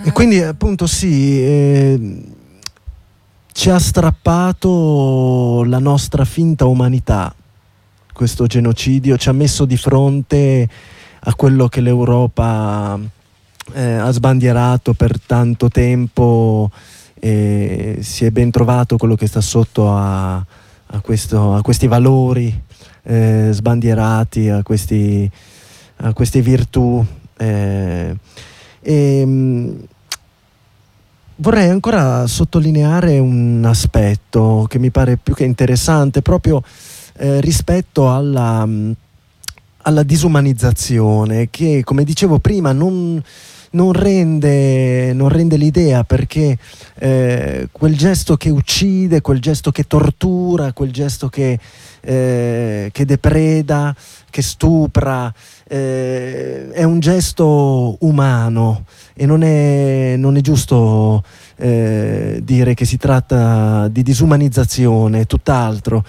E quindi appunto sì, ci ha strappato la nostra finta umanità, questo genocidio, ci ha messo di fronte a quello che l'Europa ha sbandierato per tanto tempo, e si è ben trovato quello che sta sotto a questi valori sbandierati, a queste virtù. Vorrei ancora sottolineare un aspetto che mi pare più che interessante, proprio rispetto alla disumanizzazione, che, come dicevo prima, non rende l'idea, perché quel gesto che uccide, quel gesto che tortura, quel gesto che depreda, che stupra, è un gesto umano, e non è giusto dire che si tratta di disumanizzazione, tutt'altro.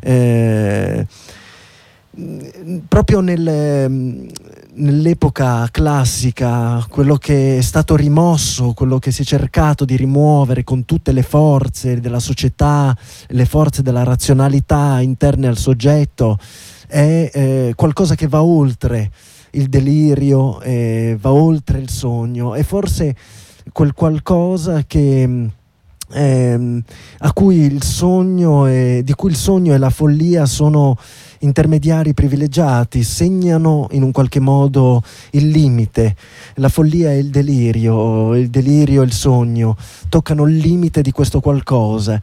Proprio nell'epoca classica, quello che è stato rimosso, quello che si è cercato di rimuovere con tutte le forze della società, le forze della razionalità interne al soggetto, è qualcosa che va oltre il delirio, va oltre il sogno, è forse quel qualcosa che a cui il sogno di cui il sogno e la follia sono intermediari privilegiati, segnano in un qualche modo il limite. La follia e il delirio e il sogno toccano il limite di questo qualcosa.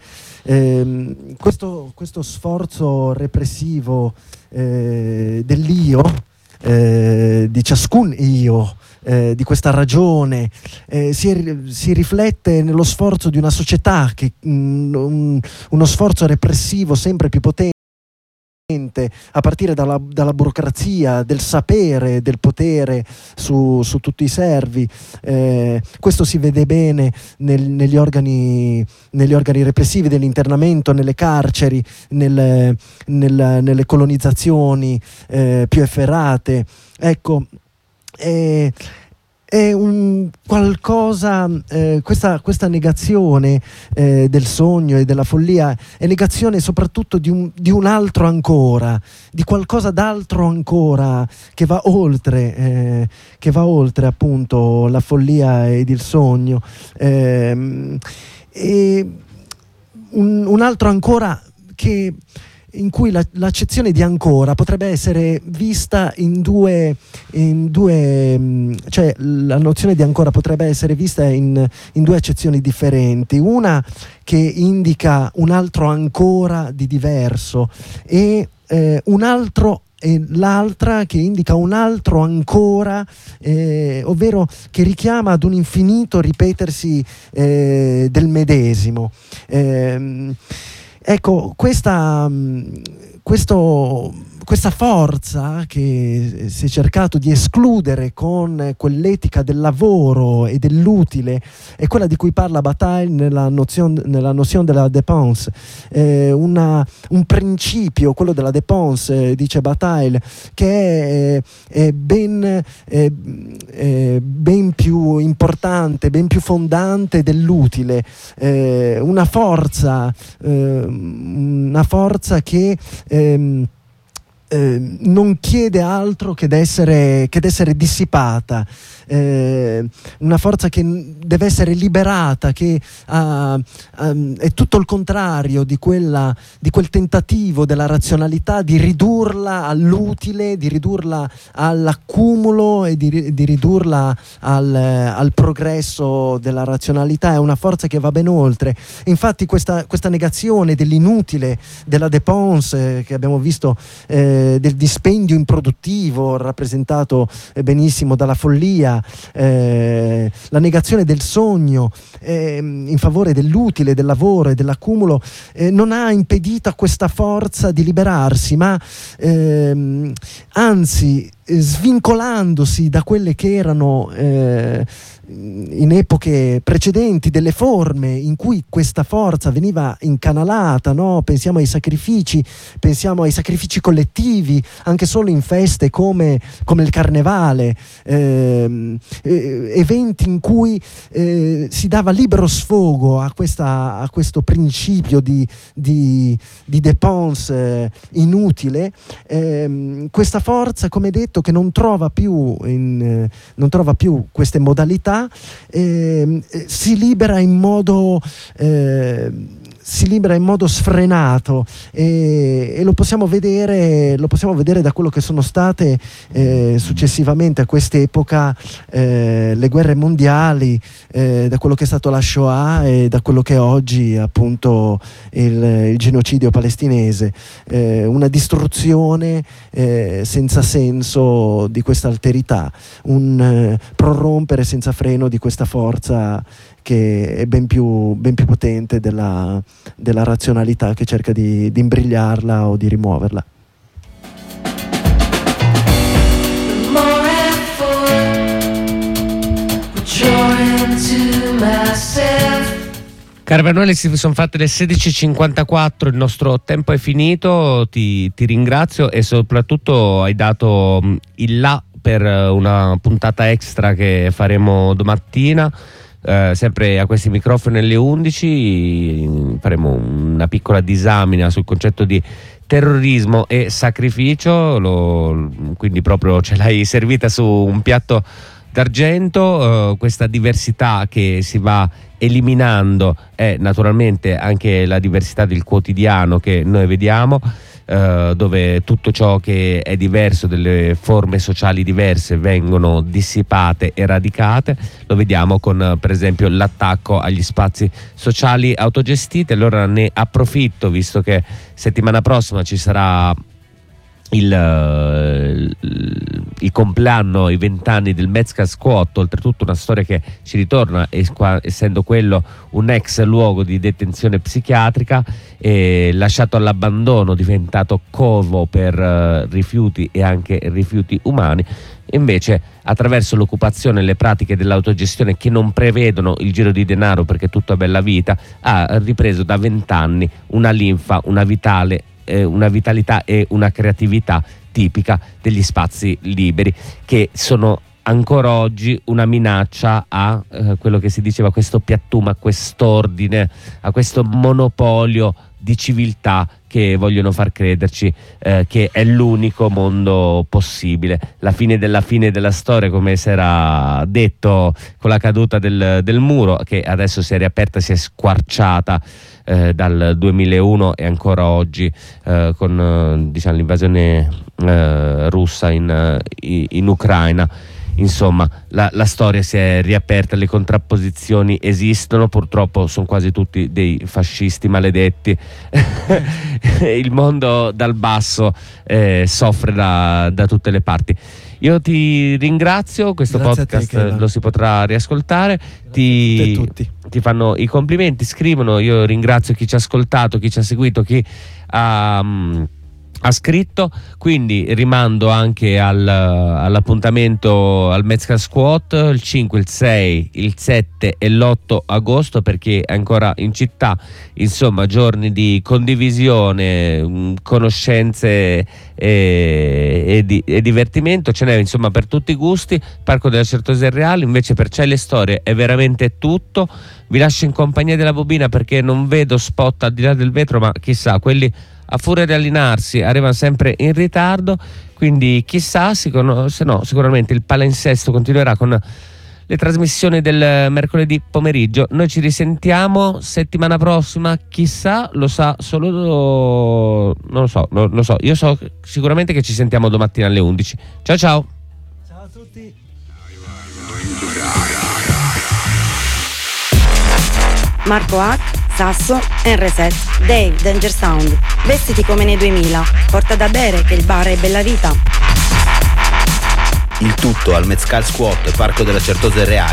Questo sforzo repressivo dell'io, di ciascun io, di questa ragione, si riflette nello sforzo di una società che uno sforzo repressivo sempre più potente, a partire dalla burocrazia, del sapere, del potere su tutti i servi. Questo si vede bene negli organi repressivi dell'internamento, nelle carceri, nelle colonizzazioni più efferate. Ecco, è un qualcosa, questa negazione del sogno e della follia è negazione soprattutto di un altro ancora, di qualcosa d'altro ancora che va oltre appunto la follia ed il sogno, e un altro ancora in cui l'accezione di ancora potrebbe essere vista in due, cioè la nozione di ancora potrebbe essere vista in due accezioni differenti, una che indica un altro ancora di diverso e un altro, e l'altra che indica un altro ancora, ovvero che richiama ad un infinito ripetersi del medesimo. Ecco, questa forza che si è cercato di escludere con quell'etica del lavoro e dell'utile è quella di cui parla Bataille nella nozione della dépense, un principio, quello della dépense, dice Bataille, che è ben più importante, ben più fondante dell'utile, una forza che non chiede altro che d'essere dissipata, una forza che deve essere liberata, che è tutto il contrario di quel tentativo della razionalità di ridurla all'utile, di ridurla all'accumulo e di ridurla al progresso della razionalità. È una forza che va ben oltre. Infatti questa negazione dell'inutile, della dépense che abbiamo visto, del dispendio improduttivo rappresentato benissimo dalla follia, la negazione del sogno in favore dell'utile, del lavoro e dell'accumulo, non ha impedito a questa forza di liberarsi, ma anzi svincolandosi da quelle che erano in epoche precedenti delle forme in cui questa forza veniva incanalata, no? Pensiamo ai sacrifici collettivi, anche solo in feste come il Carnevale, eventi in cui si dava libero sfogo a questo principio di dépense inutile, questa forza, come detto, che non trova più queste modalità, si libera in modo sfrenato, e lo possiamo vedere da quello che sono state successivamente a quest'epoca le guerre mondiali, da quello che è stato la Shoah e da quello che è oggi appunto il genocidio palestinese, una distruzione senza senso di questa alterità, un prorompere senza freno di questa forza che è ben più potente della razionalità che cerca di imbrigliarla o di rimuoverla. Caro Emanuele, si sono fatte le 16:54, il nostro tempo è finito, ti ringrazio e soprattutto hai dato il là per una puntata extra che faremo domattina. Sempre a questi microfoni alle 11 faremo una piccola disamina sul concetto di terrorismo e sacrificio, quindi proprio ce l'hai servita su un piatto d'argento. Questa diversità che si va eliminando è naturalmente anche la diversità del quotidiano che noi vediamo, dove tutto ciò che è diverso, delle forme sociali diverse, vengono dissipate e radicate. Lo vediamo con per esempio l'attacco agli spazi sociali autogestiti. Allora ne approfitto, visto che settimana prossima ci sarà il compleanno, i 20 anni del Metzger Squat, oltretutto una storia che ci ritorna, essendo quello un ex luogo di detenzione psichiatrica, lasciato all'abbandono, diventato covo per rifiuti e anche rifiuti umani. Invece, attraverso l'occupazione e le pratiche dell'autogestione che non prevedono il giro di denaro, perché tutto è bella vita, ha ripreso da 20 anni una linfa, una vitalità e una creatività tipica degli spazi liberi, che sono ancora oggi una minaccia a quello che si diceva, questo piattume, a quest'ordine, a questo monopolio di civiltà che vogliono far crederci che è l'unico mondo possibile. La fine della storia, come si era detto con la caduta del muro, che adesso si è riaperta, si è squarciata dal 2001 e ancora oggi con diciamo, l'invasione russa in Ucraina. Insomma, la storia si è riaperta, le contrapposizioni esistono, purtroppo sono quasi tutti dei fascisti maledetti. Il mondo dal basso soffre da tutte le parti. Io ti ringrazio, questo Grazie podcast lo si potrà riascoltare. Tutti. Ti fanno i complimenti, scrivono. Io ringrazio chi ci ha ascoltato, chi ci ha seguito, chi ha scritto, quindi rimando anche all'appuntamento al Metzger Squat il 5, il 6, il 7 e l'8 agosto, perché è ancora in città. Insomma, giorni di condivisione, conoscenze e divertimento, ce n'è insomma per tutti i gusti. Parco della Certosa Reale invece per Cieli e Storie è veramente tutto. Vi lascio in compagnia della bobina perché non vedo spot al di là del vetro, ma chissà, quelli a furia di allenarsi arrivano sempre in ritardo, quindi chissà, se no sicuramente il palinsesto continuerà con le trasmissioni del mercoledì pomeriggio. Noi ci risentiamo settimana prossima, chissà, lo sa solo, non lo so, io so sicuramente che ci sentiamo domattina alle 11. Ciao ciao a tutti. Marco Hack, Sasso, Reset, Dave, Danger Sound. Vestiti come nei 2000, porta da bere che il bar è bella vita. Il tutto al Metzger Squat, Parco della Certosa Reale.